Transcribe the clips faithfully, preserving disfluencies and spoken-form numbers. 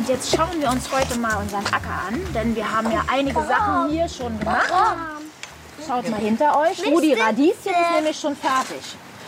Und jetzt schauen wir uns heute mal unseren Acker an, denn wir haben ja einige Sachen hier schon gemacht. Schaut mal hinter euch. Oh, die Radieschen ist nämlich schon fertig.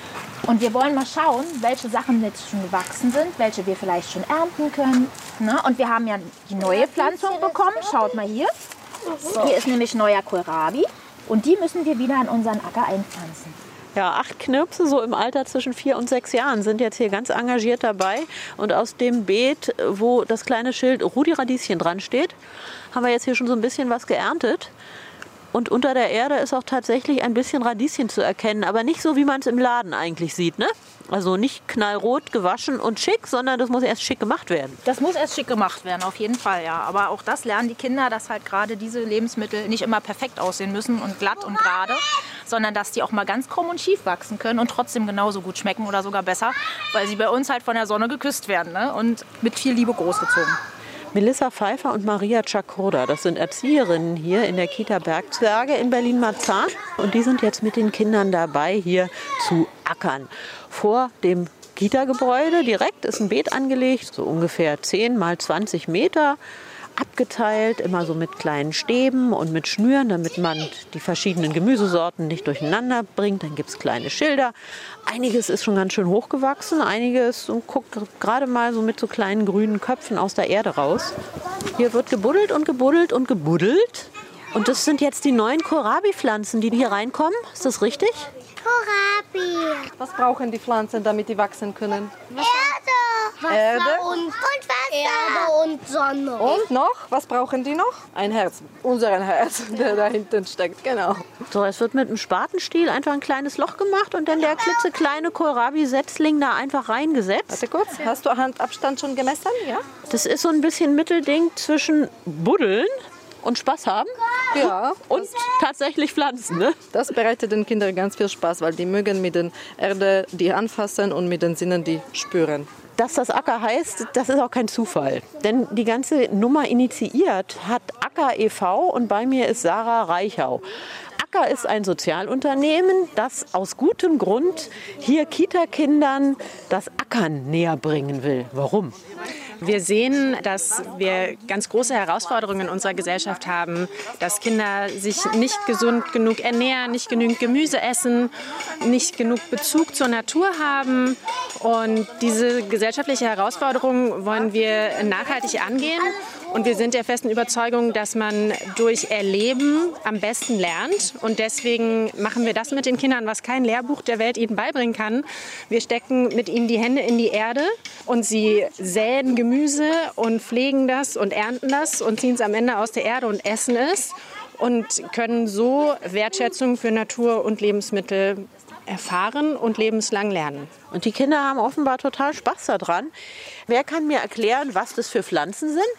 Und wir wollen mal schauen, welche Sachen jetzt schon gewachsen sind, welche wir vielleicht schon ernten können. Ne? Und wir haben ja die neue Pflanzung bekommen. Schaut mal hier. Hier ist nämlich neuer Kohlrabi. Und die müssen wir wieder in unseren Acker einpflanzen. Ja, acht Knirpse so im Alter zwischen vier und sechs Jahren sind jetzt hier ganz engagiert dabei. Und aus dem Beet, wo das kleine Schild Rudi Radieschen dran steht, haben wir jetzt hier schon so ein bisschen was geerntet. Und unter der Erde ist auch tatsächlich ein bisschen Radieschen zu erkennen, aber nicht so, wie man es im Laden eigentlich sieht, ne? Also nicht knallrot gewaschen und schick, sondern das muss erst schick gemacht werden. Das muss erst schick gemacht werden, auf jeden Fall, ja. Aber auch das lernen die Kinder, dass halt gerade diese Lebensmittel nicht immer perfekt aussehen müssen und glatt und gerade, sondern dass die auch mal ganz krumm und schief wachsen können und trotzdem genauso gut schmecken oder sogar besser, weil sie bei uns halt von der Sonne geküsst werden, ne? Und mit viel Liebe großgezogen. Melissa Pfeiffer und Maria Czakorda, das sind Erzieherinnen hier in der Kita Bergzwerge in Berlin-Marzahn. Und die sind jetzt mit den Kindern dabei, hier zu ackern. Vor dem Kita-Gebäude direkt ist ein Beet angelegt, so ungefähr zehn mal zwanzig Meter. Abgeteilt, immer so mit kleinen Stäben und mit Schnüren, damit man die verschiedenen Gemüsesorten nicht durcheinander bringt. Dann gibt es kleine Schilder. Einiges ist schon ganz schön hochgewachsen, einiges guckt gerade mal so mit so kleinen grünen Köpfen aus der Erde raus. Hier wird gebuddelt und gebuddelt und gebuddelt. Und das sind jetzt die neuen Kohlrabi-Pflanzen, die hier reinkommen. Ist das richtig? Kohlrabi. Was brauchen die Pflanzen, damit die wachsen können? Erde. Wasser Erde. Und, und Wasser. Erde und Sonne. Und noch? Was brauchen die noch? Ein Herz. Unseren Herz, der da hinten steckt. Genau. So, es wird mit einem Spatenstiel einfach ein kleines Loch gemacht und dann der klitzekleine Kohlrabi-Setzling da einfach reingesetzt. Warte kurz. Hast du Handabstand schon gemessen? Ja. Das ist so ein bisschen Mittelding zwischen Buddeln und Spaß haben Ja. und tatsächlich pflanzen. Ne? Das bereitet den Kindern ganz viel Spaß, weil die mögen mit der Erde die anfassen und mit den Sinnen die spüren. Dass das Acker heißt, das ist auch kein Zufall. Denn die ganze Nummer initiiert hat Acker e V und bei mir ist Sarah Reichau. Acker ist ein Sozialunternehmen, das aus gutem Grund hier Kita-Kindern das Ackern näher bringen will. Warum? Wir sehen, dass wir ganz große Herausforderungen in unserer Gesellschaft haben, dass Kinder sich nicht gesund genug ernähren, nicht genügend Gemüse essen, nicht genug Bezug zur Natur haben. Und diese gesellschaftliche Herausforderung wollen wir nachhaltig angehen. Und wir sind der festen Überzeugung, dass man durch Erleben am besten lernt. Und deswegen machen wir das mit den Kindern, was kein Lehrbuch der Welt ihnen beibringen kann. Wir stecken mit ihnen die Hände in die Erde und sie säen Gemüse und pflegen das und ernten das und ziehen es am Ende aus der Erde und essen es. Und können so Wertschätzung für Natur und Lebensmittel erfahren und lebenslang lernen. Und die Kinder haben offenbar total Spaß daran. Wer kann mir erklären, was das für Pflanzen sind?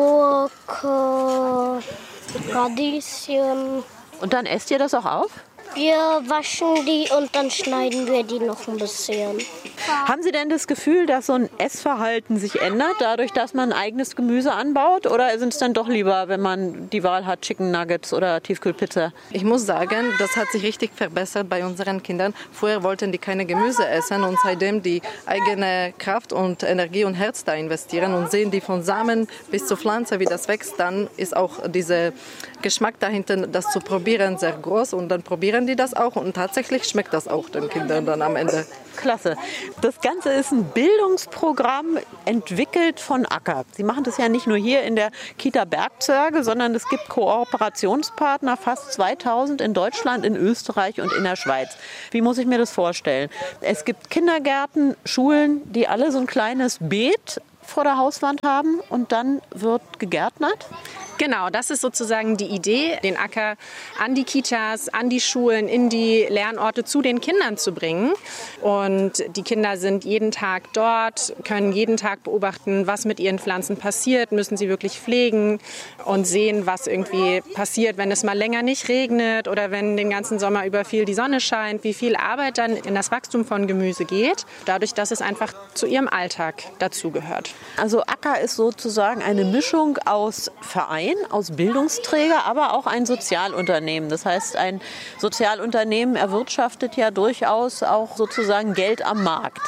Gurke, Radieschen. Und dann esst ihr das auch auf? Wir waschen die und dann schneiden wir die noch ein bisschen. Haben Sie denn das Gefühl, dass so ein Essverhalten sich ändert, dadurch, dass man eigenes Gemüse anbaut? Oder sind es dann doch lieber, wenn man die Wahl hat, Chicken Nuggets oder Tiefkühlpizza? Ich muss sagen, das hat sich richtig verbessert bei unseren Kindern. Früher wollten die keine Gemüse essen und seitdem die eigene Kraft und Energie und Herz da investieren und sehen die von Samen bis zur Pflanze, wie das wächst, dann ist auch dieser Geschmack dahinter, das zu probieren, sehr groß und dann probieren die das auch und tatsächlich schmeckt das auch den Kindern dann am Ende. Klasse. Das Ganze ist ein Bildungsprogramm entwickelt von Acker. Sie machen das ja nicht nur hier in der Kita Bergzwerge, sondern es gibt Kooperationspartner, fast zweitausend in Deutschland, in Österreich und in der Schweiz. Wie muss ich mir das vorstellen? Es gibt Kindergärten, Schulen, die alle so ein kleines Beet vor der Hauswand haben und dann wird gegärtnert? Genau, das ist sozusagen die Idee, den Acker an die Kitas, an die Schulen, in die Lernorte zu den Kindern zu bringen. Und die Kinder sind jeden Tag dort, können jeden Tag beobachten, was mit ihren Pflanzen passiert, müssen sie wirklich pflegen und sehen, was irgendwie passiert, wenn es mal länger nicht regnet oder wenn den ganzen Sommer über viel die Sonne scheint, wie viel Arbeit dann in das Wachstum von Gemüse geht, dadurch, dass es einfach zu ihrem Alltag dazugehört. Also Acker ist sozusagen eine Mischung aus Verein, aus Bildungsträger, aber auch ein Sozialunternehmen. Das heißt, ein Sozialunternehmen erwirtschaftet ja durchaus auch sozusagen Geld am Markt.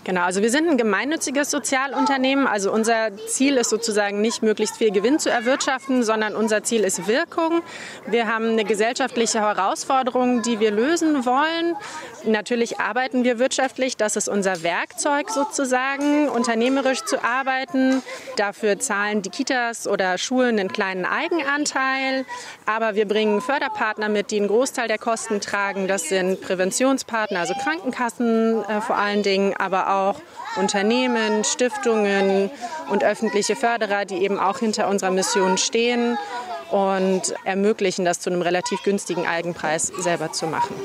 Genau, also wir sind ein gemeinnütziges Sozialunternehmen. Also unser Ziel ist sozusagen nicht, möglichst viel Gewinn zu erwirtschaften, sondern unser Ziel ist Wirkung. Wir haben eine gesellschaftliche Herausforderung, die wir lösen wollen. Natürlich arbeiten wir wirtschaftlich, das ist unser Werkzeug sozusagen, unternehmerisch zu arbeiten. Dafür zahlen die Kitas oder Schulen einen kleinen Eigenanteil. Aber wir bringen Förderpartner mit, die einen Großteil der Kosten tragen. Das sind Präventionspartner, also Krankenkassen äh, vor allen Dingen, aber auch auch Unternehmen, Stiftungen und öffentliche Förderer, die eben auch hinter unserer Mission stehen und ermöglichen, das zu einem relativ günstigen Eigenpreis selber zu machen.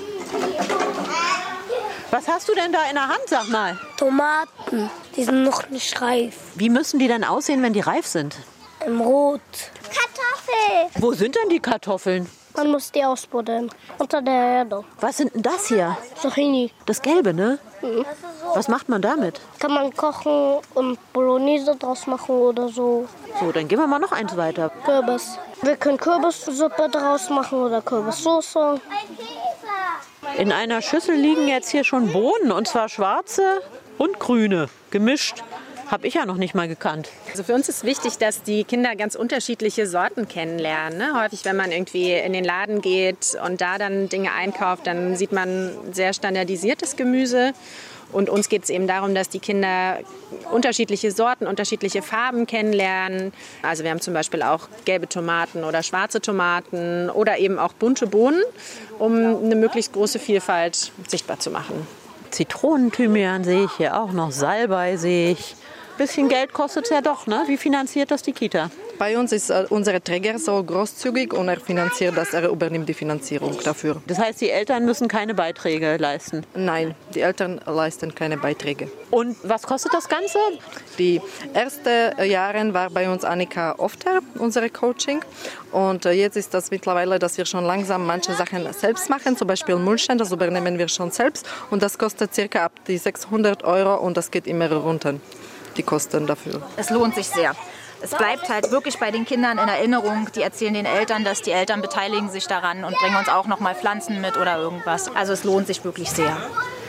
Was hast du denn da in der Hand, sag mal? Tomaten, die sind noch nicht reif. Wie müssen die denn aussehen, wenn die reif sind? Im Rot. Kartoffel. Wo sind denn die Kartoffeln? Man muss die ausbuddeln. Unter der Erde. Was sind denn das hier? Zucchini. Das Gelbe, ne? Mhm. Was macht man damit? Kann man kochen und Bolognese draus machen oder so. So, dann gehen wir mal noch eins weiter. Kürbis. Wir können Kürbissuppe draus machen oder Kürbissoße. In einer Schüssel liegen jetzt hier schon Bohnen, und zwar schwarze und grüne, gemischt. Habe ich ja noch nicht mal gekannt. Also für uns ist wichtig, dass die Kinder ganz unterschiedliche Sorten kennenlernen. Ne? Häufig, wenn man irgendwie in den Laden geht und da dann Dinge einkauft, dann sieht man sehr standardisiertes Gemüse. Und uns geht es eben darum, dass die Kinder unterschiedliche Sorten, unterschiedliche Farben kennenlernen. Also wir haben zum Beispiel auch gelbe Tomaten oder schwarze Tomaten oder eben auch bunte Bohnen, um eine möglichst große Vielfalt sichtbar zu machen. Zitronenthymian sehe ich hier auch noch, Salbei sehe ich. Bisschen Geld kostet es ja doch, ne? Wie finanziert das die Kita? Bei uns ist äh, unser Träger so großzügig und er finanziert das, er übernimmt die Finanzierung dafür. Das heißt, die Eltern müssen keine Beiträge leisten? Nein, die Eltern leisten keine Beiträge. Und was kostet das Ganze? Die ersten Jahre war bei uns Annika Ofter, unsere Coaching. Und jetzt ist das mittlerweile, dass wir schon langsam manche Sachen selbst machen. Zum Beispiel Mulchen, das übernehmen wir schon selbst. Und das kostet circa ab die sechshundert Euro und das geht immer runter, die Kosten dafür. Es lohnt sich sehr. Es bleibt halt wirklich bei den Kindern in Erinnerung. Die erzählen den Eltern das, die Eltern beteiligen sich daran und bringen uns auch noch mal Pflanzen mit oder irgendwas. Also es lohnt sich wirklich sehr.